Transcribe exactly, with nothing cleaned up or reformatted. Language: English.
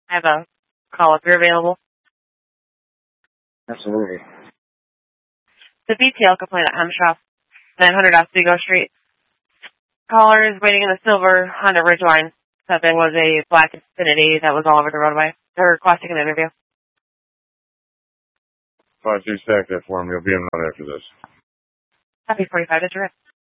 I have a call if you're available. Absolutely. The B T L complaint at Hemshoff, nine hundred Oswego Street. Caller is waiting in the silver Honda Ridgeline. Said there was a black Infiniti that was all over the roadway. They're requesting an interview. Five two stack that for me. You'll be in right after this. Happy forty-five to direct.